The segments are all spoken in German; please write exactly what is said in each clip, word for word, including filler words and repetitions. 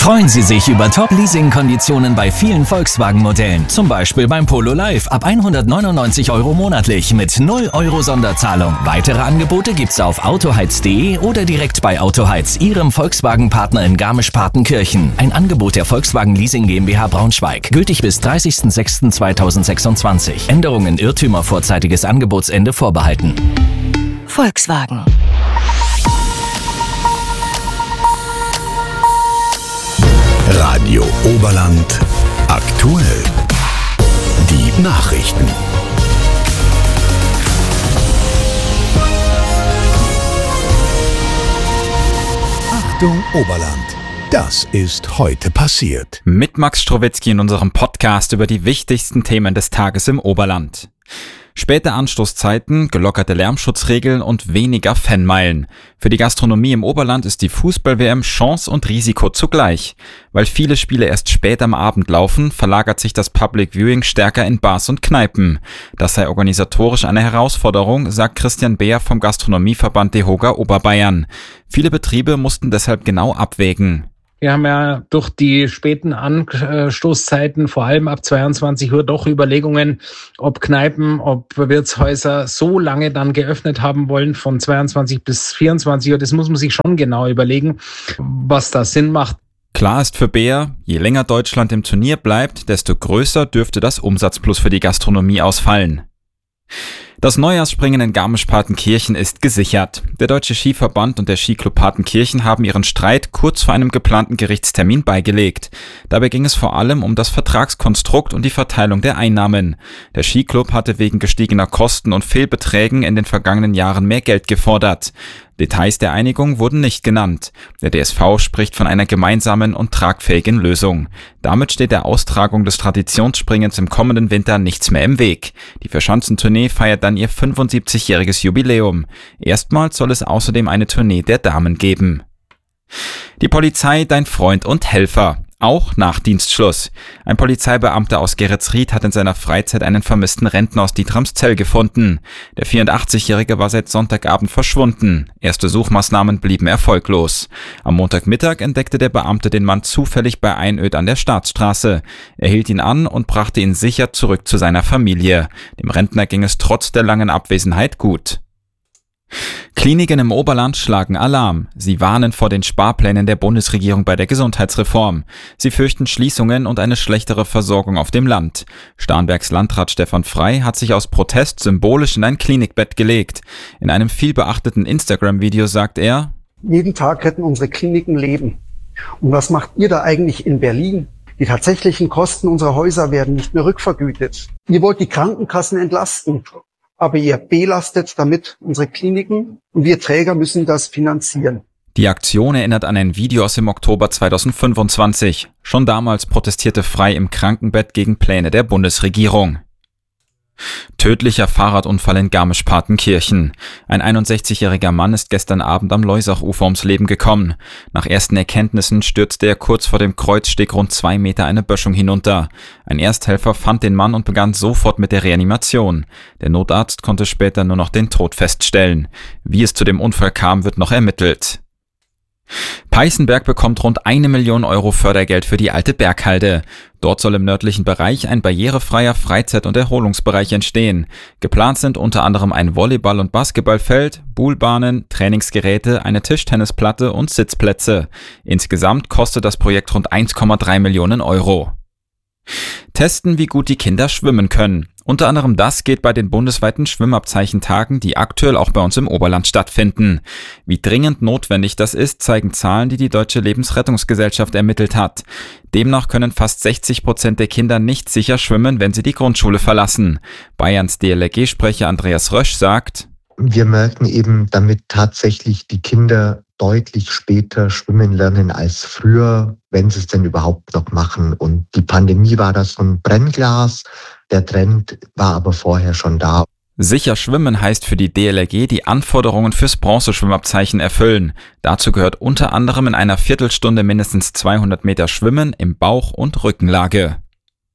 Freuen Sie sich über Top-Leasing-Konditionen bei vielen Volkswagen-Modellen. Zum Beispiel beim Polo Live ab hundertneunundneunzig Euro monatlich mit null Euro Sonderzahlung. Weitere Angebote gibt's auf autoheiz punkt de oder direkt bei Autoheiz, Ihrem Volkswagen-Partner in Garmisch-Partenkirchen. Ein Angebot der Volkswagen Leasing GmbH Braunschweig. Gültig bis dreißigsten sechsten zweitausendsechsundzwanzig. Änderungen, Irrtümer, vorzeitiges Angebotsende vorbehalten. Volkswagen. Radio Oberland aktuell. Die Nachrichten. Achtung Oberland. Das ist heute passiert. Mit Max Strowitzki in unserem Podcast über die wichtigsten Themen des Tages im Oberland. Späte Anstoßzeiten, gelockerte Lärmschutzregeln und weniger Fanmeilen. Für die Gastronomie im Oberland ist die Fußball-W M Chance und Risiko zugleich. Weil viele Spiele erst spät am Abend laufen, verlagert sich das Public Viewing stärker in Bars und Kneipen. Das sei organisatorisch eine Herausforderung, sagt Christian Beer vom Gastronomieverband DEHOGA Oberbayern. Viele Betriebe mussten deshalb genau abwägen. Wir haben ja durch die späten Anstoßzeiten, vor allem ab zweiundzwanzig Uhr, doch Überlegungen, ob Kneipen, ob Wirtshäuser so lange dann geöffnet haben wollen, von zweiundzwanzig bis vierundzwanzig Uhr. Das muss man sich schon genau überlegen, was da Sinn macht. Klar ist für Beer, je länger Deutschland im Turnier bleibt, desto größer dürfte das Umsatzplus für die Gastronomie ausfallen. Das Neujahrsspringen in Garmisch-Partenkirchen ist gesichert. Der Deutsche Skiverband und der Skiclub Partenkirchen haben ihren Streit kurz vor einem geplanten Gerichtstermin beigelegt. Dabei ging es vor allem um das Vertragskonstrukt und die Verteilung der Einnahmen. Der Skiclub hatte wegen gestiegener Kosten und Fehlbeträgen in den vergangenen Jahren mehr Geld gefordert. Details der Einigung wurden nicht genannt. Der D S V spricht von einer gemeinsamen und tragfähigen Lösung. Damit steht der Austragung des Traditionsspringens im kommenden Winter nichts mehr im Weg. Die Vierschanzentournee feiert dann ihr fünfundsiebzigjähriges Jubiläum. Erstmals soll es außerdem eine Tournee der Damen geben. Die Polizei, dein Freund und Helfer. Auch nach Dienstschluss. Ein Polizeibeamter aus Geretsried hat in seiner Freizeit einen vermissten Rentner aus Dietramszell gefunden. Der vierundachtzigjährige war seit Sonntagabend verschwunden. Erste Suchmaßnahmen blieben erfolglos. Am Montagmittag entdeckte der Beamte den Mann zufällig bei Einöd an der Staatsstraße. Er hielt ihn an und brachte ihn sicher zurück zu seiner Familie. Dem Rentner ging es trotz der langen Abwesenheit gut. Kliniken im Oberland schlagen Alarm. Sie warnen vor den Sparplänen der Bundesregierung bei der Gesundheitsreform. Sie fürchten Schließungen und eine schlechtere Versorgung auf dem Land. Starnbergs Landrat Stefan Frey hat sich aus Protest symbolisch in ein Klinikbett gelegt. In einem vielbeachteten Instagram-Video sagt er: Jeden Tag retten unsere Kliniken Leben. Und was macht ihr da eigentlich in Berlin? Die tatsächlichen Kosten unserer Häuser werden nicht mehr rückvergütet. Ihr wollt die Krankenkassen entlasten. Aber ihr belastet damit unsere Kliniken und wir Träger müssen das finanzieren. Die Aktion erinnert an ein Video aus dem Oktober zweitausendfünfundzwanzig. Schon damals protestierte Frey im Krankenbett gegen Pläne der Bundesregierung. Tödlicher Fahrradunfall in Garmisch-Partenkirchen. Ein einundsechzigjähriger Mann ist gestern Abend am Leusachufer ums Leben gekommen. Nach ersten Erkenntnissen stürzte er kurz vor dem Kreuzsteg rund zwei Meter eine Böschung hinunter. Ein Ersthelfer fand den Mann und begann sofort mit der Reanimation. Der Notarzt konnte später nur noch den Tod feststellen. Wie es zu dem Unfall kam, wird noch ermittelt. Peißenberg bekommt rund eine Million Euro Fördergeld für die alte Berghalde. Dort soll im nördlichen Bereich ein barrierefreier Freizeit- und Erholungsbereich entstehen. Geplant sind unter anderem ein Volleyball- und Basketballfeld, Buhlbahnen, Trainingsgeräte, eine Tischtennisplatte und Sitzplätze. Insgesamt kostet das Projekt rund eins Komma drei Millionen Euro. Testen, wie gut die Kinder schwimmen können. Unter anderem das geht bei den bundesweiten Schwimmabzeichentagen, die aktuell auch bei uns im Oberland stattfinden. Wie dringend notwendig das ist, zeigen Zahlen, die die Deutsche Lebensrettungsgesellschaft ermittelt hat. Demnach können fast sechzig Prozent der Kinder nicht sicher schwimmen, wenn sie die Grundschule verlassen. Bayerns D L R G-Sprecher Andreas Rösch sagt: Wir merken eben damit tatsächlich die Kinder deutlich später schwimmen lernen als früher, wenn sie es denn überhaupt noch machen. Und die Pandemie war das so ein Brennglas. Der Trend war aber vorher schon da. Sicher schwimmen heißt für die D L R G die Anforderungen fürs Bronzeschwimmabzeichen erfüllen. Dazu gehört unter anderem in einer Viertelstunde mindestens zweihundert Meter Schwimmen im Bauch- und Rückenlage.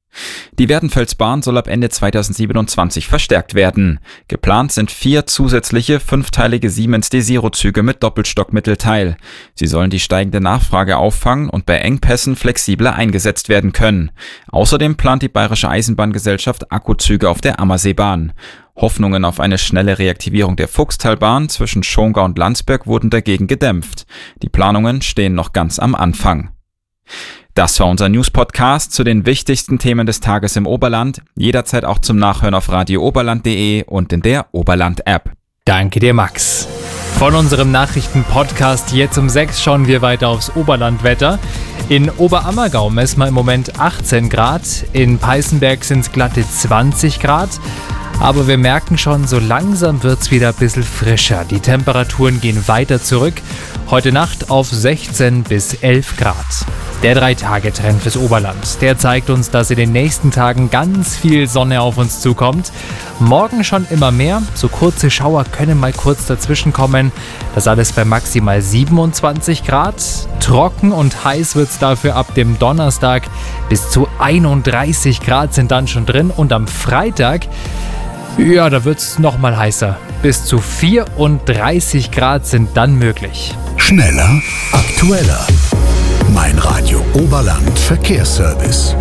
Die Werdenfelsbahn soll ab Ende zweitausendsiebenundzwanzig verstärkt werden. Geplant sind vier zusätzliche fünfteilige Siemens Desiro-Züge mit Doppelstockmittelteil. Sie sollen die steigende Nachfrage auffangen und bei Engpässen flexibler eingesetzt werden können. Außerdem plant die Bayerische Eisenbahngesellschaft Akkuzüge auf der Ammerseebahn. Hoffnungen auf eine schnelle Reaktivierung der Fuchstalbahn zwischen Schongau und Landsberg wurden dagegen gedämpft. Die Planungen stehen noch ganz am Anfang. Das war unser News-Podcast zu den wichtigsten Themen des Tages im Oberland. Jederzeit auch zum Nachhören auf radio oberland punkt de und in der Oberland-App. Danke dir, Max. Von unserem Nachrichten-Podcast jetzt um sechs schauen wir weiter aufs Oberlandwetter. In Oberammergau messen wir im Moment achtzehn Grad, in Peißenberg sind es glatte zwanzig Grad. Aber wir merken schon, so langsam wird es wieder ein bisschen frischer. Die Temperaturen gehen weiter zurück. Heute Nacht auf sechzehn bis elf Grad. Der drei-Tage-Trend fürs Oberland, der zeigt uns, dass in den nächsten Tagen ganz viel Sonne auf uns zukommt. Morgen schon immer mehr, so kurze Schauer können mal kurz dazwischen kommen. Das alles bei maximal siebenundzwanzig Grad. Trocken und heiß wird es dafür ab dem Donnerstag. Bis zu einunddreißig Grad sind dann schon drin. Und am Freitag, ja, da wird es noch mal heißer. Bis zu vierunddreißig Grad sind dann möglich. Schneller, aktueller. Mein Radio Oberland Verkehrsservice.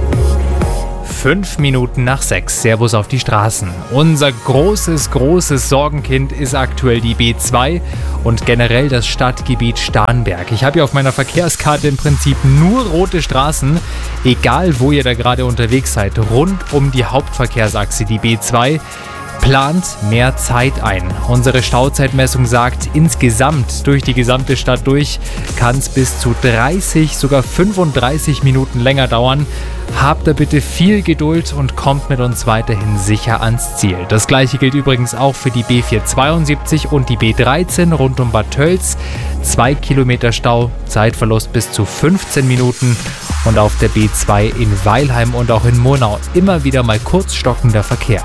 Fünf Minuten nach sechs. Servus auf die Straßen. Unser großes, großes Sorgenkind ist aktuell die B zwei und generell das Stadtgebiet Starnberg. Ich habe hier auf meiner Verkehrskarte im Prinzip nur rote Straßen, egal wo ihr da gerade unterwegs seid, rund um die Hauptverkehrsachse, die B zwei. Plant mehr Zeit ein. Unsere Stauzeitmessung sagt, insgesamt durch die gesamte Stadt durch kann es bis zu dreißig, sogar fünfunddreißig Minuten länger dauern. Habt da bitte viel Geduld und kommt mit uns weiterhin sicher ans Ziel. Das gleiche gilt übrigens auch für die B vierhundertzweiundsiebzig und die B dreizehn rund um Bad Tölz. Zwei Kilometer Stau, Zeitverlust bis zu fünfzehn Minuten. Und auf der B zwei in Weilheim und auch in Murnau immer wieder mal kurz stockender Verkehr.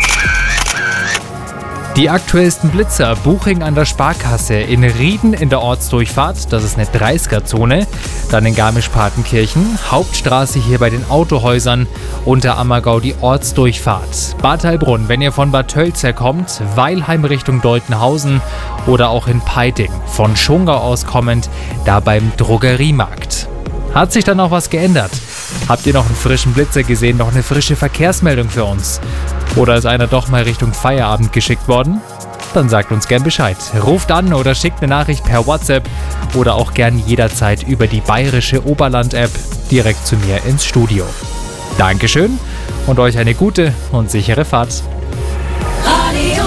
Die aktuellsten Blitzer: Buching an der Sparkasse, in Rieden in der Ortsdurchfahrt, das ist eine dreißiger-Zone, dann in Garmisch-Partenkirchen, Hauptstraße hier bei den Autohäusern, Unterammergau die Ortsdurchfahrt, Bad Heilbrunn, wenn ihr von Bad Tölz herkommt, Weilheim Richtung Deutenhausen oder auch in Peiting, von Schongau aus kommend, da beim Drogeriemarkt. Hat sich dann auch was geändert? Habt ihr noch einen frischen Blitzer gesehen, noch eine frische Verkehrsmeldung für uns? Oder ist einer doch mal Richtung Feierabend geschickt worden? Dann sagt uns gern Bescheid. Ruft an oder schickt eine Nachricht per WhatsApp oder auch gern jederzeit über die bayerische Oberland-App direkt zu mir ins Studio. Dankeschön und euch eine gute und sichere Fahrt. Radio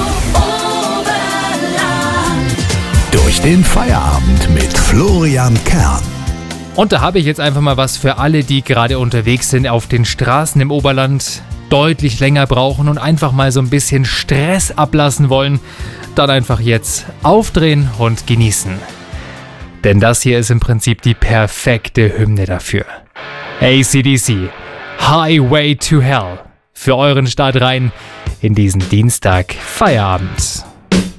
Oberland. Durch den Feierabend mit Florian Kern. Und da habe ich jetzt einfach mal was für alle, die gerade unterwegs sind auf den Straßen im Oberland, deutlich länger brauchen und einfach mal so ein bisschen Stress ablassen wollen. Dann einfach jetzt aufdrehen und genießen. Denn das hier ist im Prinzip die perfekte Hymne dafür. A C D C, Highway to Hell. Für euren Start rein in diesen Dienstag Feierabend.